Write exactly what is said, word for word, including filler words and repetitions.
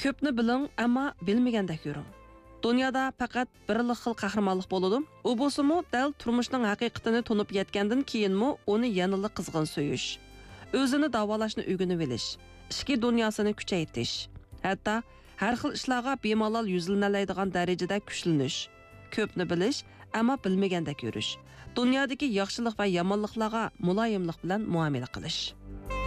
Ko'pni biling, ammo bilmagandek yuring. Dunyoda faqat birlik xil qahramonlik bo'ladi. U bo'lsa-mu dal turmushning haqiqatini tunib yetgandan keyinmi uni yanada qizg'in so'yish, o'zini davolashni o'rganib olish, ichki dunyosini kuchaytirish, hatto har xil ishlarga bemalol yuzlanadigan darajada kuchlanish, ko'pni bilish, ammo bilmagandek yurish, dunyodagi yaxshilik va yomonliklarga muloyimlik bilan muomala qilish.